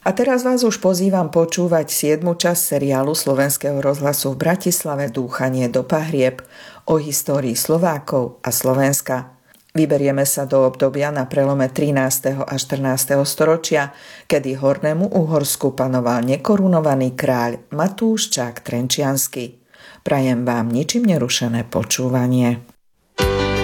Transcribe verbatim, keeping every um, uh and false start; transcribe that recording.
A teraz vás už pozývam počúvať siedmu časť seriálu Slovenského rozhlasu v Bratislave Dúchanie do pahrieb o histórii Slovákov a Slovenska. Vyberieme sa do obdobia na prelome trinásteho a štrnásteho storočia, kedy Hornému Uhorsku panoval nekorunovaný kráľ Matúš Čák Trenčiansky. Prajem vám ničím nerušené počúvanie.